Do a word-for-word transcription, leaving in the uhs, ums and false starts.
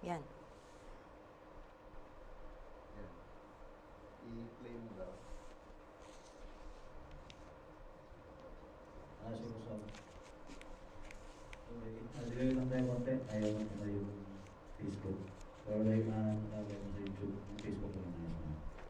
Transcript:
Yan. Yan. I-play mo daw. Ah, sige, so. Okay, nalagay lang tayo konti. Ayaw mo na yung Facebook. Pero like na nalagay mo sa YouTube, yung Facebook ko na nasa.